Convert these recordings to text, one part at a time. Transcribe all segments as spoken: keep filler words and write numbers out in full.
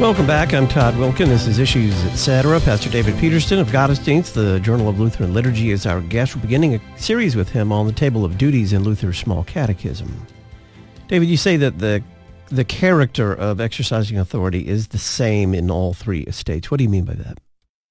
Welcome back. I'm Todd Wilkin. This is Issues Etc. Pastor David Peterson of Gottesdienst, the Journal of Lutheran Liturgy, is our guest. We're beginning a series with him on the table of duties in Luther's Small Catechism. David, you say that the the character of exercising authority is the same in all three estates. What do you mean by that?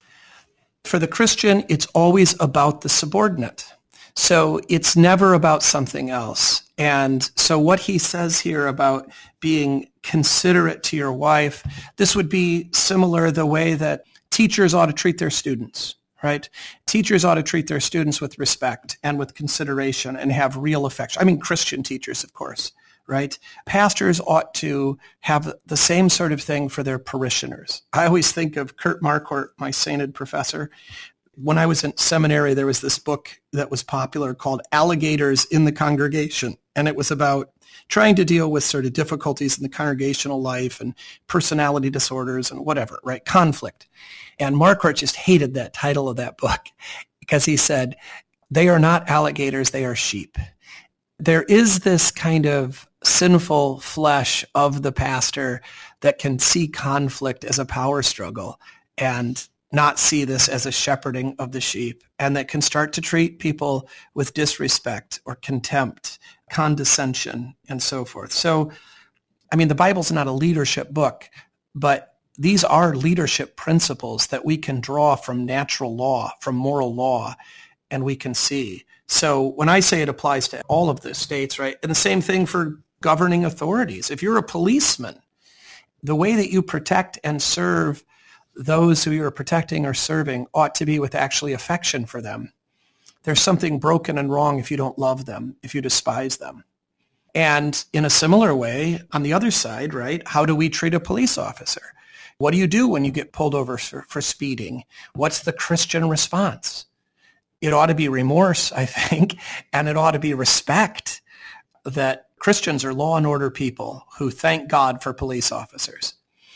For the Christian, it's always about the subordinate. So it's never about something else. And so what he says here about being considerate to your wife, this would be similar the way that teachers ought to treat their students, right? Teachers ought to treat their students with respect and with consideration and have real affection. I mean, Christian teachers, of course, right? Pastors ought to have the same sort of thing for their parishioners. I always think of Kurt Marquardt, my sainted professor. When I was in seminary, there was this book that was popular called Alligators in the Congregation, and it was about trying to deal with sort of difficulties in the congregational life and personality disorders and whatever, right? Conflict. And Marquardt just hated that title of that book because he said, they are not alligators, they are sheep. There is this kind of sinful flesh of the pastor that can see conflict as a power struggle and not see this as a shepherding of the sheep, and that can start to treat people with disrespect or contempt, condescension, and so forth. So, I mean, the Bible's not a leadership book, but these are leadership principles that we can draw from natural law, from moral law, and we can see. So when I say it applies to all of the states, right, and the same thing for governing authorities. If you're a policeman, the way that you protect and serve those who you're protecting or serving ought to be with actually affection for them. There's something broken and wrong if you don't love them, if you despise them. And in a similar way, on the other side, right, how do we treat a police officer? What do you do when you get pulled over for, for speeding? What's the Christian response? It ought to be remorse, I think, and it ought to be respect that Christians are law and order people who thank God for police officers.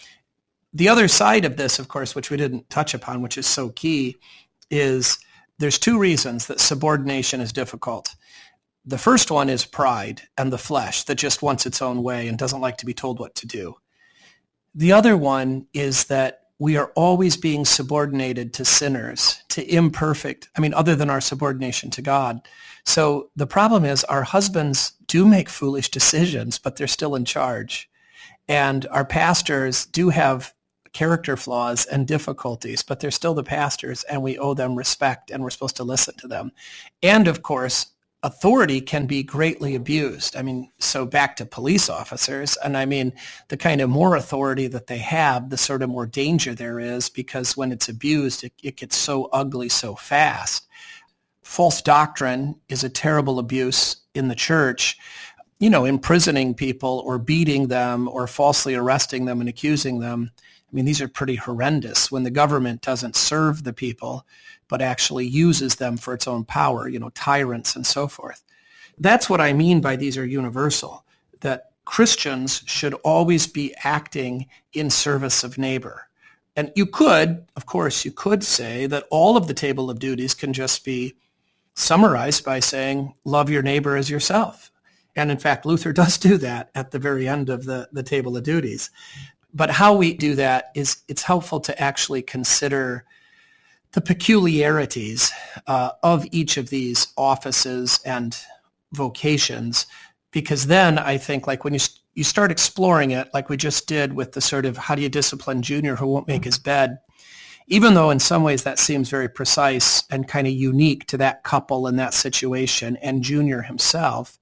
The other side of this, of course, which we didn't touch upon, which is so key, is there's two reasons that subordination is difficult. The first one is pride and the flesh that just wants its own way and doesn't like to be told what to do. The other one is that we are always being subordinated to sinners, to imperfect, I mean, other than our subordination to God. So the problem is our husbands do make foolish decisions, but they're still in charge. And our pastors do have character flaws and difficulties, but they're still the pastors, and we owe them respect, and we're supposed to listen to them. And of course, authority can be greatly abused. I mean, so back to police officers, and I mean, the kind of more authority that they have, the sort of more danger there is, because when it's abused, it, it gets so ugly so fast. False doctrine is a terrible abuse in the church. You know, imprisoning people or beating them or falsely arresting them and accusing them. I mean, these are pretty horrendous when the government doesn't serve the people, but actually uses them for its own power, you know, tyrants and so forth. That's what I mean by these are universal, that Christians should always be acting in service of neighbor. And you could, of course, you could say that all of the table of duties can just be summarized by saying, love your neighbor as yourself. And in fact, Luther does do that at the very end of the, the table of duties. But how we do that is it's helpful to actually consider the peculiarities uh, of each of these offices and vocations, because then I think like when you you start exploring it, like we just did with the sort of how do you discipline Junior who won't make his bed, even though in some ways that seems very precise and kind of unique to that couple in that situation and Junior himself,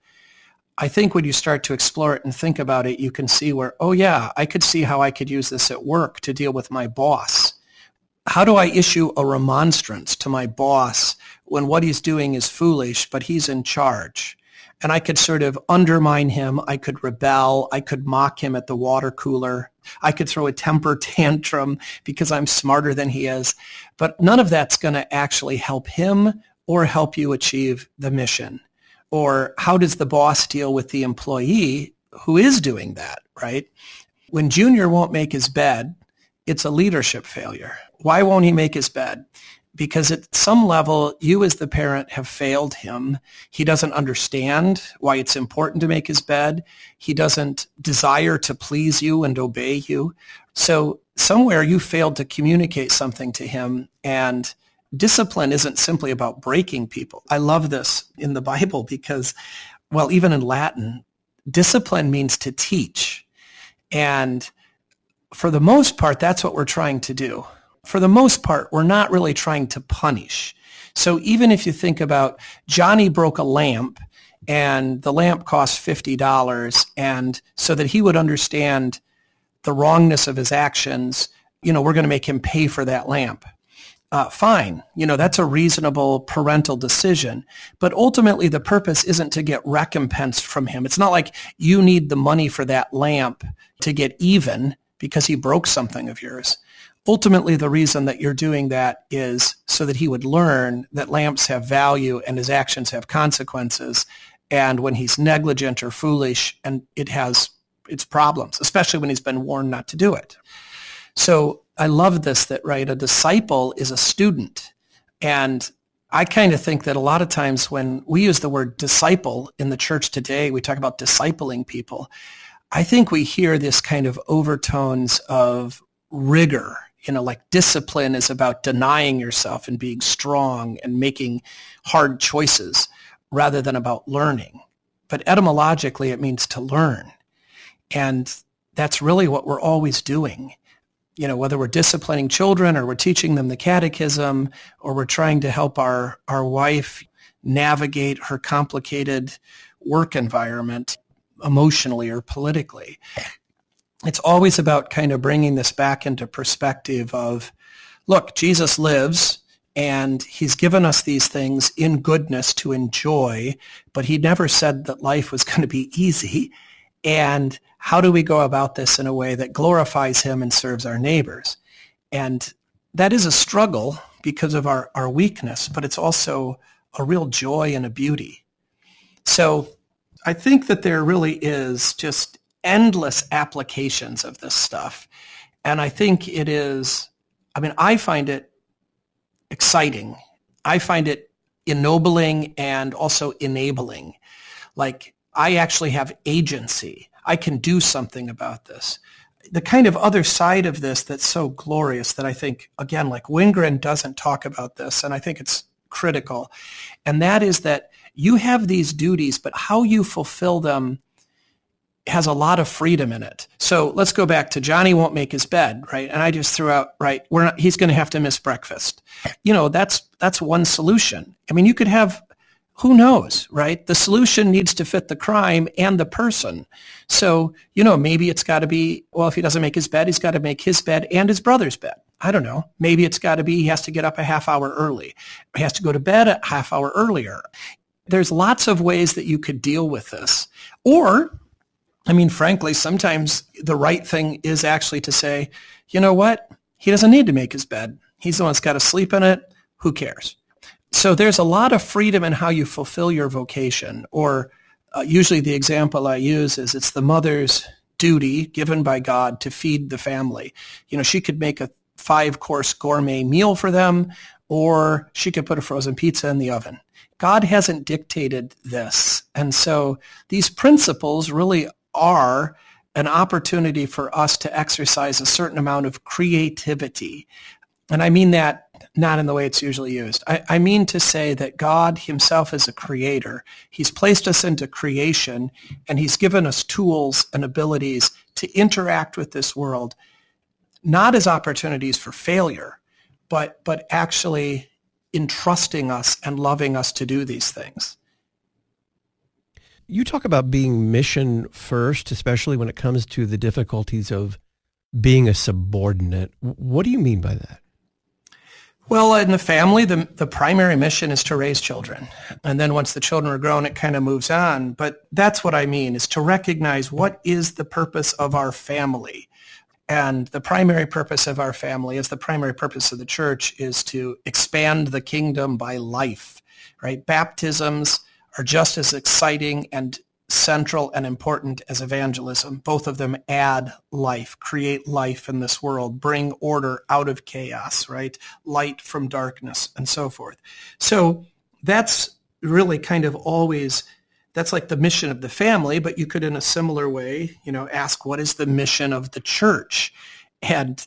I think when you start to explore it and think about it, you can see where, oh yeah, I could see how I could use this at work to deal with my boss. How do I issue a remonstrance to my boss when what he's doing is foolish, but he's in charge? And I could sort of undermine him. I could rebel. I could mock him at the water cooler. I could throw a temper tantrum because I'm smarter than he is. But none of that's going to actually help him or help you achieve the mission. Or how does the boss deal with the employee who is doing that, right? When Junior won't make his bed, it's a leadership failure. Why won't he make his bed? Because at some level, you as the parent have failed him. He doesn't understand why it's important to make his bed. He doesn't desire to please you and obey you. So somewhere you failed to communicate something to him. And discipline isn't simply about breaking people. I love this in the Bible because, well, even in Latin, discipline means to teach. And for the most part, that's what we're trying to do. For the most part, we're not really trying to punish. So even if you think about Johnny broke a lamp and the lamp cost fifty dollars, and so that he would understand the wrongness of his actions, you know, we're going to make him pay for that lamp. Uh, fine. You know, that's a reasonable parental decision. But ultimately, the purpose isn't to get recompense from him. It's not like you need the money for that lamp to get even because he broke something of yours. Ultimately, the reason that you're doing that is so that he would learn that lamps have value and his actions have consequences. And when he's negligent or foolish, and it has its problems, especially when he's been warned not to do it. So I love this, that, right, a disciple is a student. And I kind of think that a lot of times when we use the word disciple in the church today, we talk about discipling people. I think we hear this kind of overtones of rigor. You know, like discipline is about denying yourself and being strong and making hard choices rather than about learning. But etymologically, it means to learn. And that's really what we're always doing. You know, whether we're disciplining children or we're teaching them the catechism or we're trying to help our, our wife navigate her complicated work environment emotionally or politically. It's always about kind of bringing this back into perspective of, look, Jesus lives and he's given us these things in goodness to enjoy, but he never said that life was going to be easy. And how do we go about this in a way that glorifies him and serves our neighbors? And that is a struggle because of our, our weakness, but it's also a real joy and a beauty. So I think that there really is just endless applications of this stuff. And I think it is, I mean, I find it exciting. I find it ennobling and also enabling. Like, I actually have agency. I can do something about this. The kind of other side of this that's so glorious that I think, again, like Wingren doesn't talk about this, and I think it's critical, and that is that you have these duties, but how you fulfill them has a lot of freedom in it. So let's go back to Johnny won't make his bed, right? And I just threw out, right, we're not, he's going to have to miss breakfast. You know, that's that's one solution. I mean, you could have, who knows, right? The solution needs to fit the crime and the person. So, you know, maybe it's got to be, well, if he doesn't make his bed, he's got to make his bed and his brother's bed. I don't know. Maybe it's got to be he has to get up a half hour early. He has to go to bed a half hour earlier. There's lots of ways that you could deal with this. Or, I mean, frankly, sometimes the right thing is actually to say, you know what? He doesn't need to make his bed. He's the one that's got to sleep in it. Who cares? So there's a lot of freedom in how you fulfill your vocation. Or uh, usually the example I use is it's the mother's duty given by God to feed the family. You know, she could make a five-course gourmet meal for them, or she could put a frozen pizza in the oven. God hasn't dictated this. And so these principles really are an opportunity for us to exercise a certain amount of creativity. And I mean that not in the way it's usually used. I, I mean to say that God himself is a creator. He's placed us into creation, and he's given us tools and abilities to interact with this world, not as opportunities for failure, but, but actually entrusting us and loving us to do these things. You talk about being mission first, especially when it comes to the difficulties of being a subordinate. What do you mean by that? Well, in the family, the, the primary mission is to raise children. And then once the children are grown, it kind of moves on. But that's what I mean, is to recognize what is the purpose of our family. And the primary purpose of our family, as the primary purpose of the church, is to expand the kingdom by life, right? Baptisms are just as exciting and central and important as evangelism. Both of them add life, create life in this world, bring order out of chaos, right? Light from darkness, and so forth. So that's really kind of always, that's like the mission of the family, but you could in a similar way, you know, ask what is the mission of the church? And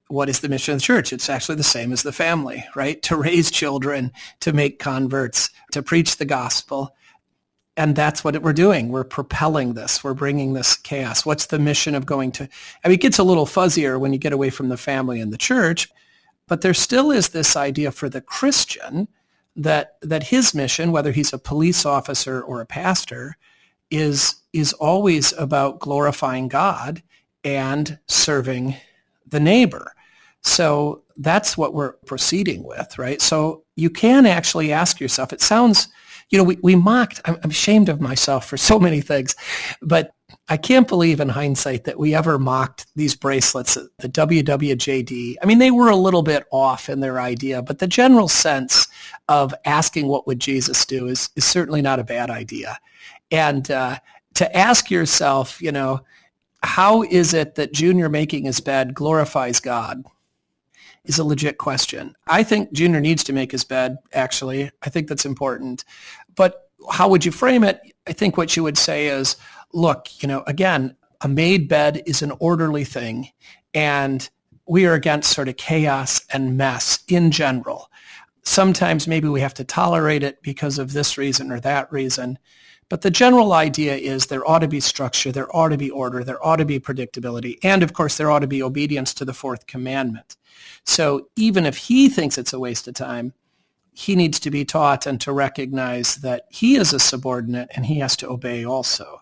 what is the mission of the church? It's actually the same as the family, right? To raise children, to make converts, to preach the gospel. And that's what we're doing. We're propelling this. We're bringing this chaos. What's the mission of going to, I mean, it gets a little fuzzier when you get away from the family and the church, but there still is this idea for the Christian that that his mission, whether he's a police officer or a pastor, is is always about glorifying God and serving the neighbor. So that's what we're proceeding with, right? So you can actually ask yourself, it sounds, you know, we, we mocked, I'm, I'm ashamed of myself for so many things, but I can't believe in hindsight that we ever mocked these bracelets, the W W J D. I mean, they were a little bit off in their idea, but the general sense of asking what would Jesus do is, is certainly not a bad idea. And uh, to ask yourself, you know, how is it that Junior making his bed glorifies God is a legit question. I think Junior needs to make his bed, actually. I think that's important. But how would you frame it? I think what you would say is, look, you know, again, a made bed is an orderly thing, and we are against sort of chaos and mess in general. Sometimes maybe we have to tolerate it because of this reason or that reason. But the general idea is there ought to be structure, there ought to be order, there ought to be predictability, and of course there ought to be obedience to the fourth commandment. So even if he thinks it's a waste of time, he needs to be taught and to recognize that he is a subordinate and he has to obey also.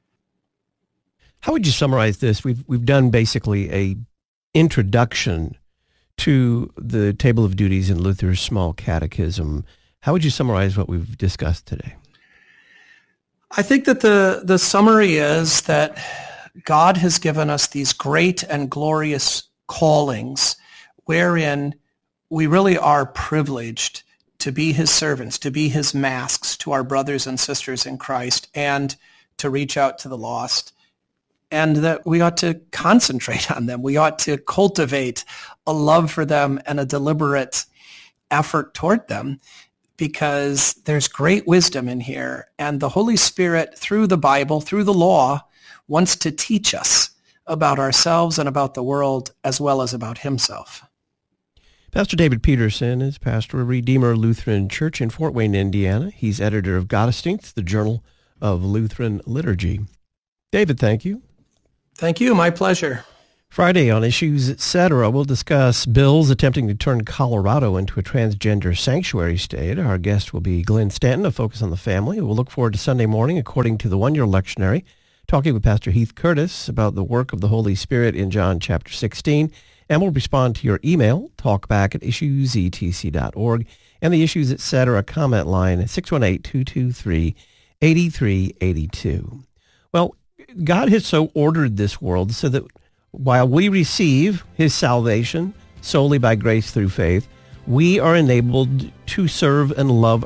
How would you summarize this? We've we've done basically a introduction to the Table of Duties in Luther's Small Catechism. How would you summarize what we've discussed today? I think that the, the summary is that God has given us these great and glorious callings wherein we really are privileged to be his servants, to be his masks to our brothers and sisters in Christ, and to reach out to the lost. And that we ought to concentrate on them. We ought to cultivate a love for them and a deliberate effort toward them, because there's great wisdom in here. And the Holy Spirit, through the Bible, through the law, wants to teach us about ourselves and about the world, as well as about himself. Pastor David Peterson is pastor of Redeemer Lutheran Church in Fort Wayne, Indiana. He's editor of Gottesdienst, the Journal of Lutheran Liturgy. David, thank you. Thank you. My pleasure. Friday on Issues, et cetera, we'll discuss bills attempting to turn Colorado into a transgender sanctuary state. Our guest will be Glenn Stanton of Focus on the Family. We'll look forward to Sunday morning, according to the one-year lectionary, talking with Pastor Heath Curtis about the work of the Holy Spirit in John chapter sixteen. And we'll respond to your email, talkback at issues e t c dot org, and the Issues, et cetera comment line at six one eight, two two three, eight three eight two. Well, God has so ordered this world so that while we receive his salvation solely by grace through faith, we are enabled to serve and love